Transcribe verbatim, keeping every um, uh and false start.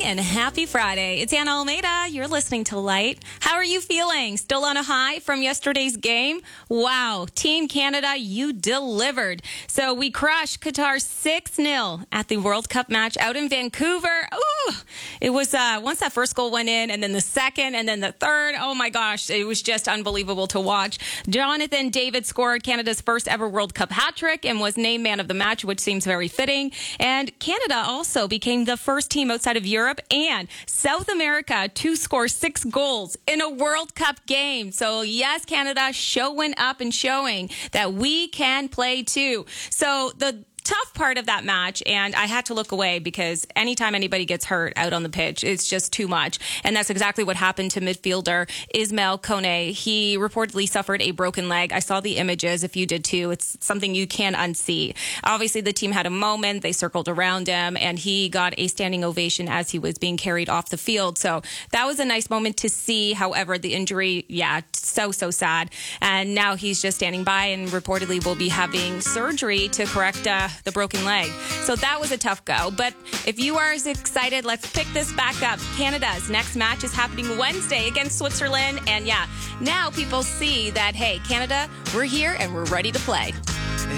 and happy Friday. It's Anna Almeida. You're listening to Light. How are you feeling? Still on a high from yesterday's game? Wow. Team Canada, you delivered. So we crushed Qatar six nil at the World Cup match out in Vancouver. Ooh, it was uh, once that first goal went in and then the second and then the third. Oh my gosh, it was just unbelievable to watch. Jonathan David scored Canada's first ever World Cup hat trick and was named man of the match, which seems very fitting. And Canada also became the first team outside of Europe and South America to score six goals in a World Cup game. So yes, Canada showing up and showing that we can play too. So the tough part of that match, and I had to look away because anytime anybody gets hurt out on the pitch, it's just too much. And that's exactly what happened to midfielder Ismail Kone. He reportedly suffered a broken leg. I saw the images. If you did too, it's something you can't unsee. Obviously, the team had a moment. They circled around him, and he got a standing ovation as he was being carried off the field. So that was a nice moment to see. However, the injury, yeah, so, so sad. And now he's just standing by and reportedly will be having surgery to correct uh, the broken leg. So that was a tough go. But if you are as excited, let's pick this back up. Canada's next match is happening Wednesday against Switzerland. And yeah, now people see that, hey, Canada, we're here and we're ready to play.